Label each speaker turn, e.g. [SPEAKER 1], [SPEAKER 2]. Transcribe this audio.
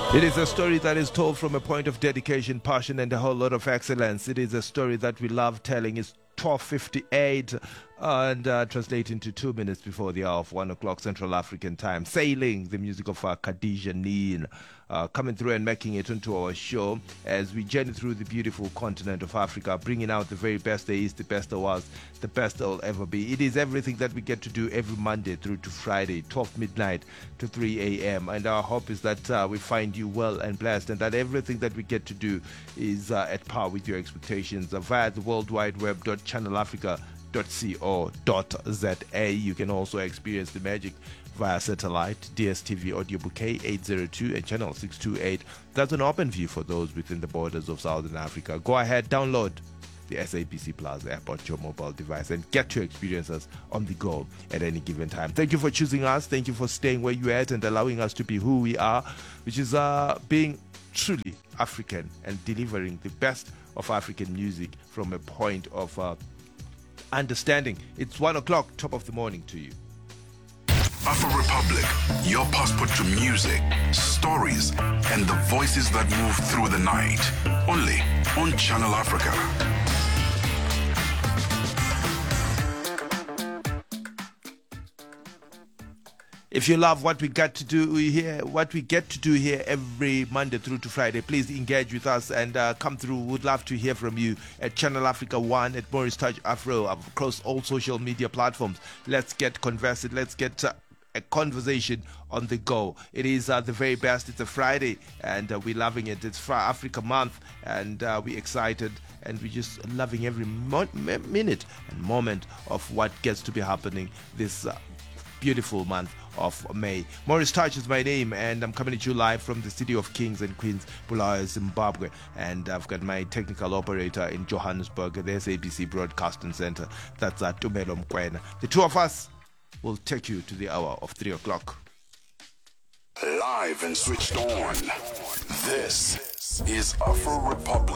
[SPEAKER 1] It is a story that is told from a point of dedication, passion, and a whole lot of excellence. It is a story that we love telling. It's 12:58 and translating to 2 minutes before the hour of 1 o'clock Central African time. Sailing, the music of Khadija Neen, coming through and making it into our show as we journey through the beautiful continent of Africa, bringing out the very best there is, the best there was, the best there will ever be. It is everything that we get to do every Monday through to Friday, 12 midnight to 3 a.m. And our hope is that we find you well and blessed, and that everything that we get to do is at par with your expectations via the World Wide Web .channelafrica.co.za. You can also experience the magic via satellite, DSTV audio bouquet 802 and channel 628. That's an open view for those within the borders of Southern Africa. Go ahead, download the SABC Plus app on your mobile device and get to experience us on the go at any given time. Thank you for choosing us. Thank you for staying where you're at and allowing us to be who we are, which is being truly African and delivering the best of African music from a point of understanding. It's 1 o'clock, top of the morning to you.
[SPEAKER 2] Afro Republic, your passport to music, stories, and the voices that move through the night. Only on Channel Africa.
[SPEAKER 1] If you love what we get to do here, every Monday through to Friday, please engage with us and come through. Would love to hear from you at Channel Africa 1, at Maurice Touch Afro, across all social media platforms. Let's get conversing. Let's get a conversation on the go. It is the very best. It's a Friday and we're loving it. It's Africa Month and we're excited and we're just loving every minute and moment of what gets to be happening this beautiful month of May. Maurice Touch is my name and I'm coming to you live from the city of Kings and Queens, Bulawayo, Zimbabwe, and I've got my technical operator in Johannesburg at the SABC Broadcasting Center. That's Tumelo Mkwena. The two of us will take you to the hour of 3 o'clock.
[SPEAKER 2] Live and switched on. This is Afro Republic.